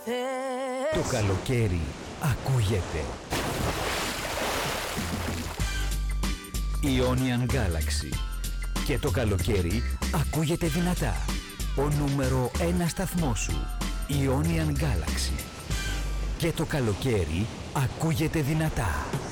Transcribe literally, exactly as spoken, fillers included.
θες. Το καλοκαίρι ακούγεται. Ionian Galaxy. Και το καλοκαίρι ακούγεται δυνατά. Ο νούμερο ένα σταθμός σου. Ionian Galaxy. Και το καλοκαίρι ακούγεται δυνατά.